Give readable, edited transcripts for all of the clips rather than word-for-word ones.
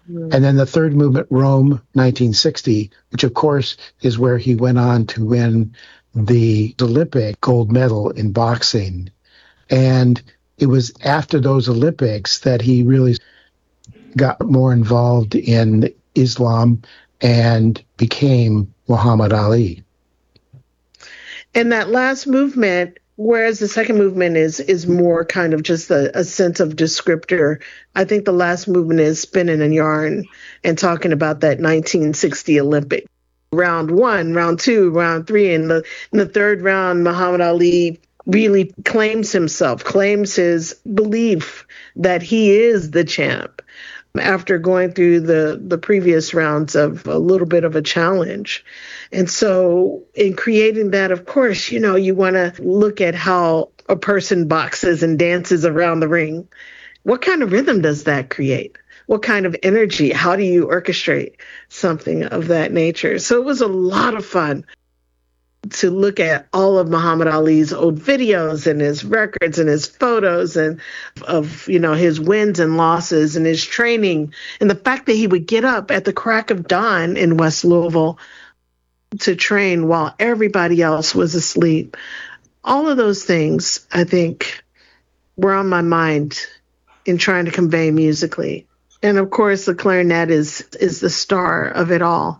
And then the third movement, Rome, 1960, which of course is where he went on to win the Olympic gold medal in boxing. And it was after those Olympics that he really got more involved in Islam and became Muhammad Ali. And that last movement, whereas the second movement is more kind of just a sense of descriptor, I think the last movement is spinning a yarn and talking about that 1960 Olympic. Round 1, round 2, round 3, and in the third round, Muhammad Ali really claims himself, claims his belief that he is the champ after going through the previous rounds of a little bit of a challenge. And so in creating that, of course, you want to look at how a person boxes and dances around the ring. What kind of rhythm does that create? What kind of energy? How do you orchestrate something of that nature? So it was a lot of fun to look at all of Muhammad Ali's old videos and his records and his photos and of, his wins and losses and his training, and the fact that he would get up at the crack of dawn in West Louisville to train while everybody else was asleep. All of those things, I think, were on my mind in trying to convey musically. And of course, the clarinet is the star of it all,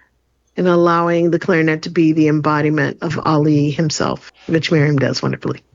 and allowing the clarinet to be the embodiment of Ali himself, which Miriam does wonderfully.